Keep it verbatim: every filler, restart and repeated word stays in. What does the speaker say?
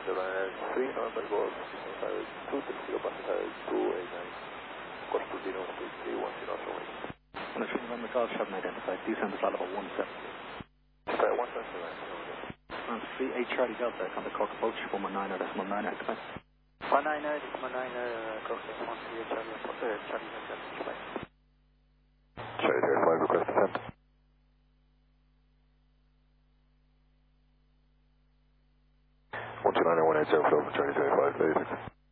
three November Golf, two six zero passenger two eight nine, course two zero two three one zero seven. On the three November Golf, haven't identified. Descend the flight level one seven. Sorry, one seven seven. On three eight Charlie Delta, on the Cork approach, one one nine or decimal nine, expect. one nine zero, decimal nine, Cork decimal three eight Charlie, Charlie Delta, expect. Charlie thirty-five, request descent. one two nine one eight zero, Charlie thirty-five,